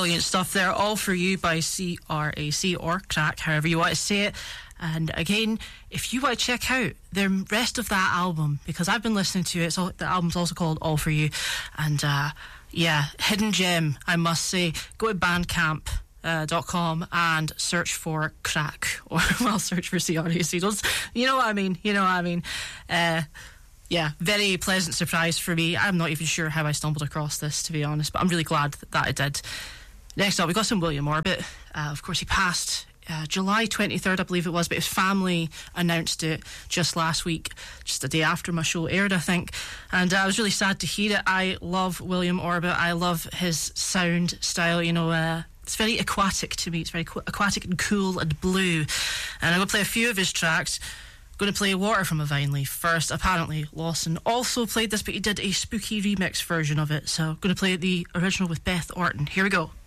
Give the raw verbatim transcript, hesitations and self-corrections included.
Brilliant stuff there. All For You by C R A C, or Crack, however you want to say it. And again, if you want to check out the rest of that album, because I've been listening to it, it's all, the album's also called All For You. And uh, yeah, hidden gem, I must say. Go to bandcamp dot com uh, and search for Crack, or well, search for C R A C. Don't, you know what I mean? You know what I mean? Uh, yeah, very pleasant surprise for me. I'm not even sure how I stumbled across this, to be honest, but I'm really glad that, that I did. Next up, we got some William Orbit. Uh, of course, he passed uh, July twenty-third, I believe it was, but his family announced it just last week, just the day after my show aired, I think. And uh, I was really sad to hear it. I love William Orbit. I love his sound style, you know, uh, it's very aquatic to me. It's very qu- aquatic and cool and blue. And I'm going to play a few of his tracks. I'm going to play Water from a Vine Leaf first. Apparently Lawson also played this, but he did a spooky remix version of it. So I'm going to play the original with Beth Orton. Here we go.